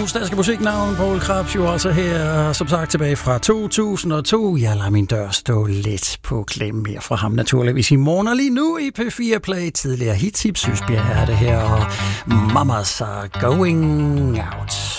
nostalgiske musiknavn, Poul Krebs, jo altså her, som sagt tilbage fra 2002. Jeg lader min dør stå lidt på klem mere fra ham naturligvis i morgen, og lige nu i P4 Play, tidligere hit, Sysbjerg er det her, og Mamas are going out.